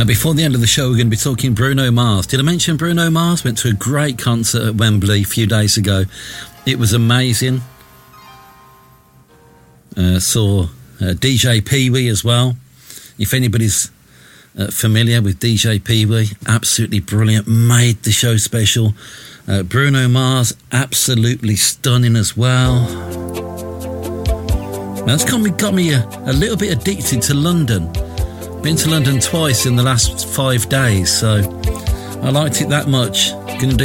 Before the end of the show, we're going to be talking Bruno Mars. Did I mention Bruno Mars? Went to a great concert at Wembley a few days ago. It was amazing. Saw DJ Pee-wee as well. If anybody's familiar with DJ Pee-wee, absolutely brilliant. Made the show special. Bruno Mars, absolutely stunning as well. That's got me a little bit addicted to London. Been to London twice in the last 5 days, so I liked it that much.